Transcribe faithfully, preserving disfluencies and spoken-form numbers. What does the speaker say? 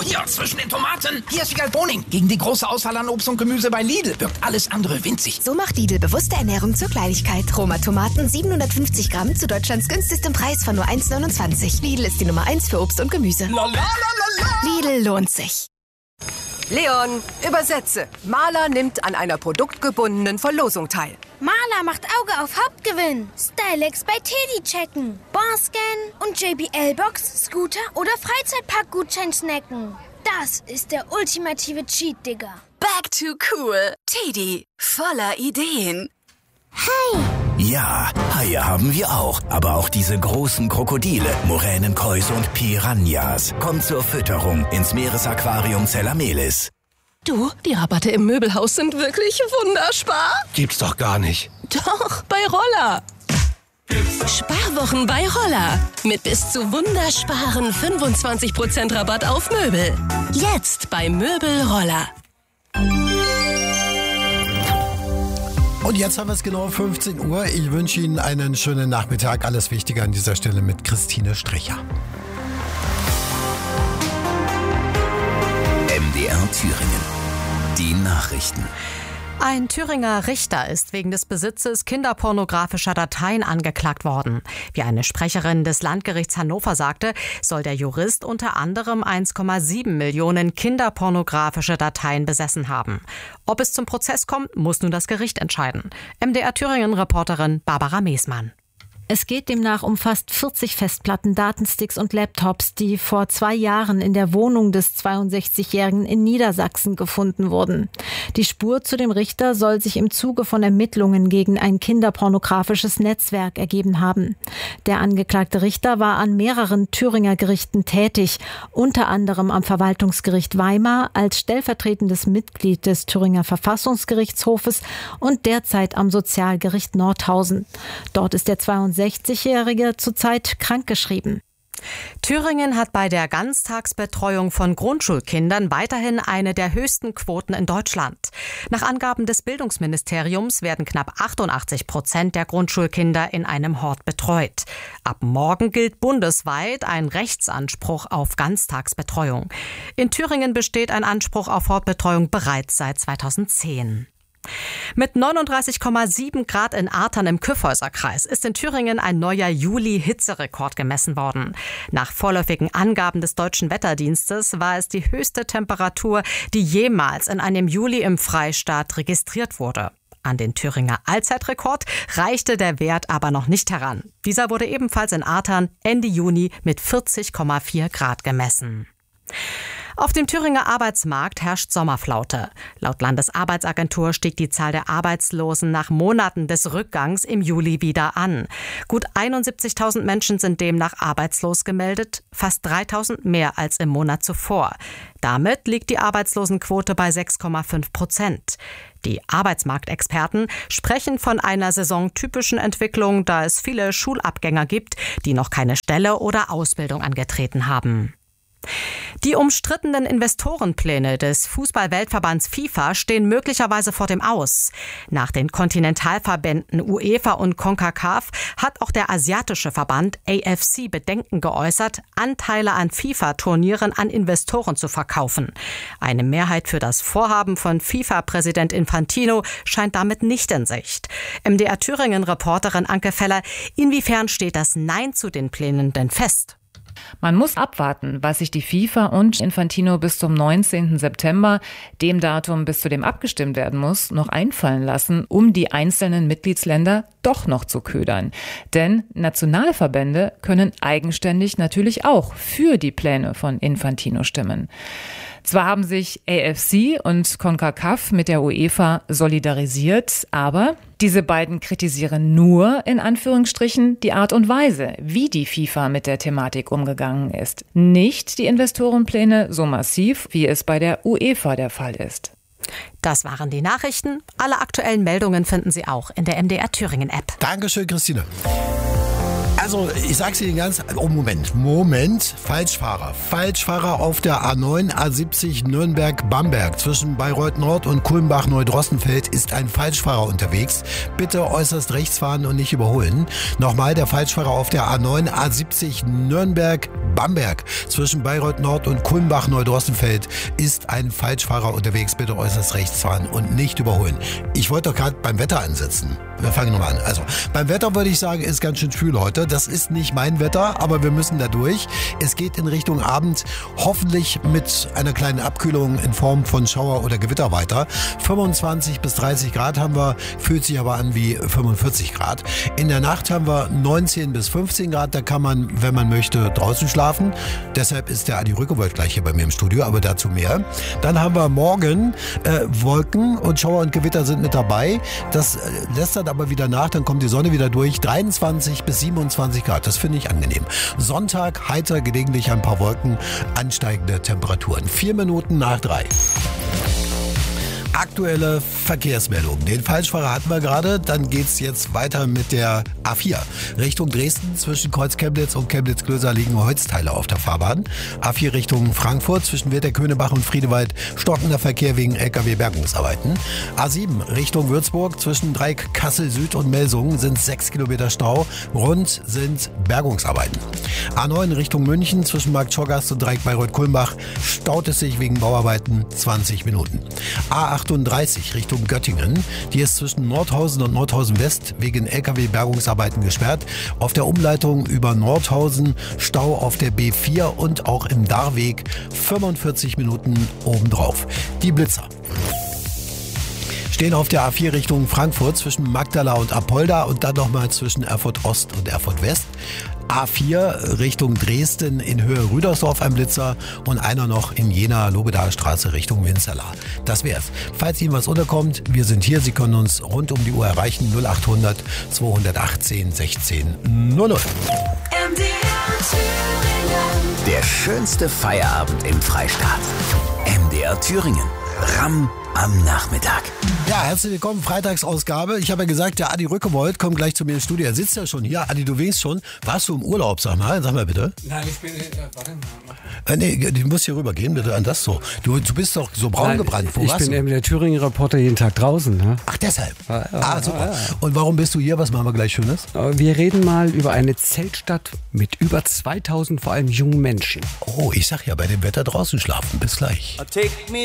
Oh, hier, zwischen den Tomaten. Hier ist Wiegald Boning. Gegen die große Auswahl an Obst und Gemüse bei Lidl wirkt alles andere winzig. So macht Lidl bewusste Ernährung zur Kleinigkeit. Roma Tomaten siebenhundertfünfzig Gramm zu Deutschlands günstigstem Preis von nur eins neunundzwanzig. Lidl ist die Nummer eins für Obst und Gemüse. La, la, la, la, la. Lidl lohnt sich. Leon, übersetze. Maler nimmt an einer produktgebundenen Verlosung teil. Maler macht Auge auf Hauptgewinn. Stylex bei Teddy checken. Barscan und J B L-Box, Scooter oder Freizeitpark-Gutschein snacken. Das ist der ultimative Cheat, Digga. Back to cool. Teddy, voller Ideen. Hey! Ja, Haie haben wir auch. Aber auch diese großen Krokodile, Moränenkäuse und Piranhas. Kommt zur Fütterung ins Meeresaquarium Zellamelis. Du, die Rabatte im Möbelhaus sind wirklich wunderspar. Gibt's doch gar nicht. Doch, bei Roller. Sparwochen bei Roller. Mit bis zu wundersparen fünfundzwanzig Prozent Rabatt auf Möbel. Jetzt bei Möbel Roller. Und jetzt haben wir es genau fünfzehn Uhr. Ich wünsche Ihnen einen schönen Nachmittag. Alles Wichtige an dieser Stelle mit Christine Stricher. M D R Thüringen. Die Nachrichten. Ein Thüringer Richter ist wegen des Besitzes kinderpornografischer Dateien angeklagt worden. Wie eine Sprecherin des Landgerichts Hannover sagte, soll der Jurist unter anderem eins Komma sieben Millionen kinderpornografische Dateien besessen haben. Ob es zum Prozess kommt, muss nun das Gericht entscheiden. M D R Thüringen-Reporterin Barbara Meesmann. Es geht demnach um fast vierzig Festplatten, Datensticks und Laptops, die vor zwei Jahren in der Wohnung des zweiundsechzigjährigen in Niedersachsen gefunden wurden. Die Spur zu dem Richter soll sich im Zuge von Ermittlungen gegen ein kinderpornografisches Netzwerk ergeben haben. Der angeklagte Richter war an mehreren Thüringer Gerichten tätig, unter anderem am Verwaltungsgericht Weimar als stellvertretendes Mitglied des Thüringer Verfassungsgerichtshofes und derzeit am Sozialgericht Nordhausen. Dort ist der zweiundsechzigjährige zurzeit krankgeschrieben. Thüringen hat bei der Ganztagsbetreuung von Grundschulkindern weiterhin eine der höchsten Quoten in Deutschland. Nach Angaben des Bildungsministeriums werden knapp achtundachtzig Prozent der Grundschulkinder in einem Hort betreut. Ab morgen gilt bundesweit ein Rechtsanspruch auf Ganztagsbetreuung. In Thüringen besteht ein Anspruch auf Hortbetreuung bereits seit zweitausendzehn. Mit neununddreißig Komma sieben Grad in Artern im Kyffhäuserkreis ist in Thüringen ein neuer Juli-Hitzerekord gemessen worden. Nach vorläufigen Angaben des Deutschen Wetterdienstes war es die höchste Temperatur, die jemals in einem Juli im Freistaat registriert wurde. An den Thüringer Allzeitrekord reichte der Wert aber noch nicht heran. Dieser wurde ebenfalls in Artern Ende Juni mit vierzig Komma vier Grad gemessen. Auf dem Thüringer Arbeitsmarkt herrscht Sommerflaute. Laut Landesarbeitsagentur stieg die Zahl der Arbeitslosen nach Monaten des Rückgangs im Juli wieder an. Gut einundsiebzigtausend Menschen sind demnach arbeitslos gemeldet, fast dreitausend mehr als im Monat zuvor. Damit liegt die Arbeitslosenquote bei sechs Komma fünf Prozent. Die Arbeitsmarktexperten sprechen von einer saisontypischen Entwicklung, da es viele Schulabgänger gibt, die noch keine Stelle oder Ausbildung angetreten haben. Die umstrittenen Investorenpläne des Fußball-Weltverbands FIFA stehen möglicherweise vor dem Aus. Nach den Kontinentalverbänden UEFA und CONCACAF hat auch der asiatische Verband A F C Bedenken geäußert, Anteile an FIFA-Turnieren an Investoren zu verkaufen. Eine Mehrheit für das Vorhaben von FIFA-Präsident Infantino scheint damit nicht in Sicht. M D R Thüringen-Reporterin Anke Feller, inwiefern steht das Nein zu den Plänen denn fest? Man muss abwarten, was sich die FIFA und Infantino bis zum neunzehnten September, dem Datum, bis zu dem abgestimmt werden muss, noch einfallen lassen, um die einzelnen Mitgliedsländer doch noch zu ködern. Denn Nationalverbände können eigenständig natürlich auch für die Pläne von Infantino stimmen. Zwar haben sich A F C und CONCACAF mit der UEFA solidarisiert, aber diese beiden kritisieren nur, in Anführungsstrichen, die Art und Weise, wie die FIFA mit der Thematik umgegangen ist. Nicht die Investorenpläne so massiv, wie es bei der UEFA der Fall ist. Das waren die Nachrichten. Alle aktuellen Meldungen finden Sie auch in der M D R Thüringen App. Dankeschön, Christine. Also, ich sag's Ihnen ganz, oh Moment, Moment, Falschfahrer. Falschfahrer auf der A neun, A siebzig Nürnberg-Bamberg. Zwischen Bayreuth Nord und Kulmbach-Neudrossenfeld ist ein Falschfahrer unterwegs. Bitte äußerst rechts fahren und nicht überholen. Nochmal, der Falschfahrer auf der A neun, A siebzig Nürnberg-Bamberg. Zwischen Bayreuth Nord und Kulmbach-Neudrossenfeld ist ein Falschfahrer unterwegs. Bitte äußerst rechts fahren und nicht überholen. Ich wollte doch gerade beim Wetter ansetzen. Wir fangen nochmal an. Also, beim Wetter würde ich sagen, ist ganz schön schwül heute. Das ist nicht mein Wetter, aber wir müssen da durch. Es geht in Richtung Abend, hoffentlich mit einer kleinen Abkühlung in Form von Schauer oder Gewitter weiter. fünfundzwanzig bis dreißig Grad haben wir, fühlt sich aber an wie fünfundvierzig Grad. In der Nacht haben wir neunzehn bis fünfzehn Grad. Da kann man, wenn man möchte, draußen schlafen. Deshalb ist der Adi Rückewold gleich hier bei mir im Studio, aber dazu mehr. Dann haben wir morgen äh, Wolken und Schauer und Gewitter sind mit dabei. Das äh, lässt dann aber wieder nach, dann kommt die Sonne wieder durch. dreiundzwanzig bis siebenundzwanzig Grad, das finde ich angenehm. Sonntag heiter, gelegentlich ein paar Wolken, ansteigende Temperaturen. Vier Minuten nach drei. Aktuelle Verkehrsmeldung. Den Falschfahrer hatten wir gerade. Dann geht's jetzt weiter mit der A vier. Richtung Dresden. Zwischen Kreuz Chemnitz und Chemnitz-Klöser liegen Holzteile auf der Fahrbahn. A vier Richtung Frankfurt. Zwischen Werder-Könebach und Friedewald stockender Verkehr wegen L K W-Bergungsarbeiten. A sieben Richtung Würzburg. Zwischen Dreieck Kassel Süd und Melsungen sind sechs Kilometer Stau. Rund sind Bergungsarbeiten. A neun Richtung München. Zwischen Markt Schorgast und Dreieck Bayreuth-Kulmbach staut es sich wegen Bauarbeiten zwanzig Minuten. A achtunddreißig Richtung Göttingen. Die ist zwischen Nordhausen und Nordhausen West wegen L K W-Bergungsarbeiten gesperrt. Auf der Umleitung über Nordhausen Stau auf der B vier und auch im Darweg fünfundvierzig Minuten obendrauf. Die Blitzer stehen auf der A vier Richtung Frankfurt zwischen Magdala und Apolda und dann nochmal zwischen Erfurt Ost und Erfurt West. A vier Richtung Dresden in Höhe Rüdersdorf ein Blitzer und einer noch in Jena Lobedaer Straße Richtung Winzerla. Das wär's. Falls Ihnen was unterkommt, wir sind hier. Sie können uns rund um die Uhr erreichen. null achthundert zweihundertachtzehn sechzehn null null. Der schönste Feierabend im Freistaat. M D R Thüringen. Ramm am Nachmittag. Ja, herzlich willkommen, Freitagsausgabe. Ich habe ja gesagt, der Adi Rückewold kommt gleich zu mir ins Studio. Er sitzt ja schon hier. Adi, du winkst schon. Warst du im Urlaub, sag mal? Sag mal bitte. Nein, ich bin... Äh, warte mal. Äh, nee, du musst hier rübergehen, bitte, an das so. Du, du bist doch so braun Nein, gebrannt. Wo ich warst bin du? eben der Thüringen-Reporter jeden Tag draußen. Ne? Ach, deshalb? Ja, ja, ah, super. Ja, ja. Und warum bist du hier? Was machen wir gleich Schönes? Wir reden mal über eine Zeltstadt mit über zweitausend vor allem jungen Menschen. Oh, ich sag ja, bei dem Wetter draußen schlafen. Bis gleich.